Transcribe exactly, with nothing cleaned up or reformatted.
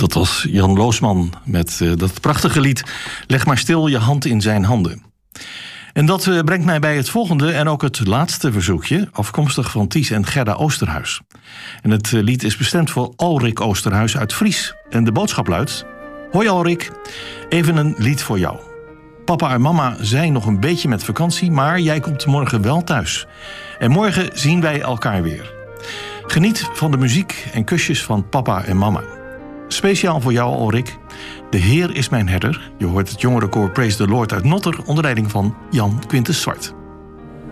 Dat was Jan Loosman met uh, dat prachtige lied Leg maar stil je hand in zijn handen. En dat uh, brengt mij bij het volgende en ook het laatste verzoekje, afkomstig van Ties en Gerda Oosterhuis. En het uh, lied is bestemd voor Alrik Oosterhuis uit Fries. En de boodschap luidt: Hoi Alrik, even een lied voor jou. Papa en mama zijn nog een beetje met vakantie, maar jij komt morgen wel thuis. En morgen zien wij elkaar weer. Geniet van de muziek en kusjes van papa en mama. Speciaal voor jou, Alrik. De Heer is mijn herder. Je hoort het jongerenkoor Praise the Lord uit Notter onder leiding van Jan Quintus Zwart.